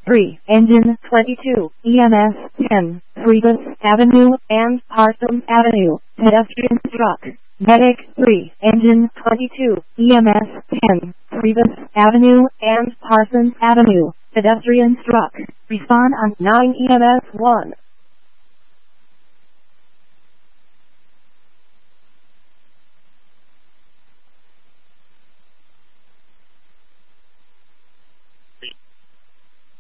3, Engine 22, EMS 10, Rivas Avenue and Parsons Avenue, pedestrian struck. Medic 3, Engine 22, EMS 10, Rivas Avenue and Parsons Avenue, pedestrian struck. Respond on 9 EMS 1.